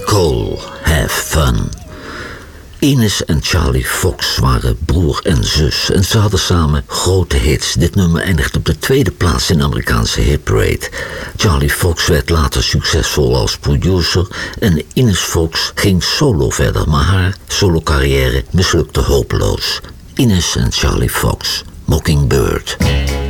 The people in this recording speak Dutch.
Cole, have fun. Ines en Charlie Fox waren broer en zus en ze hadden samen grote hits. Dit nummer eindigt op de 2e plaats in de Amerikaanse hitparade. Charlie Fox werd later succesvol als producer en Ines Fox ging solo verder, maar haar solocarrière mislukte hopeloos. Ines en Charlie Fox, Mockingbird.